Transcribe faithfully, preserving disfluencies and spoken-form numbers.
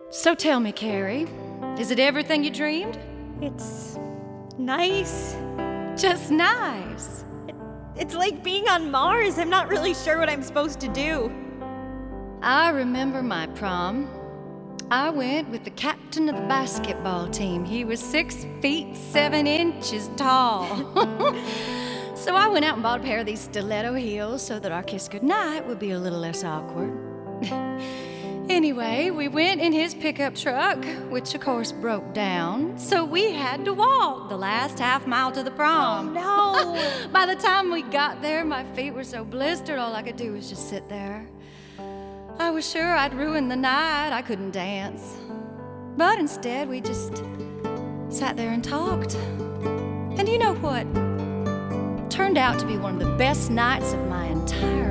So tell me, Carrie, is it everything you dreamed? It's nice. Just nice. It's like being on Mars. I'm not really sure what I'm supposed to do. I remember my prom. I went with the captain of the basketball team. He was six feet seven inches tall. So I went out and bought a pair of these stiletto heels so that our kiss goodnight would be a little less awkward. Anyway, we went in his pickup truck, which of course broke down, so we had to walk the last half mile to the prom. Oh, no. By the time we got there, my feet were so blistered, all I could do was just sit there. I was sure I'd ruined the night. I couldn't dance. But instead, we just sat there and talked. And you know what? Turned out to be one of the best nights of my entire